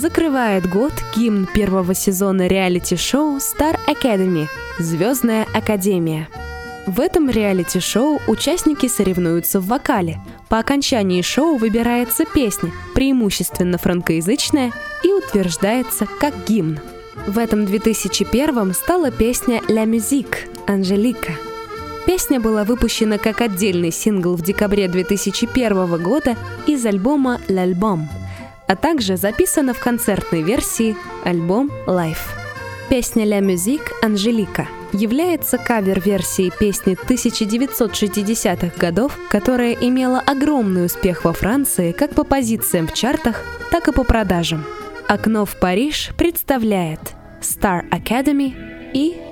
закрывает год гимн первого сезона реалити-шоу Star Academy «Звездная Академия». В этом реалити-шоу участники соревнуются в вокале. По окончании шоу выбирается песня, преимущественно франкоязычная, и утверждается как гимн. В этом 2001 стала песня «La Musique» «Анжелика». Песня была выпущена как отдельный сингл в декабре 2001 года из альбома «L'Album», а также записана в концертной версии «Альбом Live». Песня «La Musique» «Анжелика» является кавер-версией песни 1960-х годов, которая имела огромный успех во Франции как по позициям в чартах, так и по продажам. «Окно в Париж» представляет Star Academy и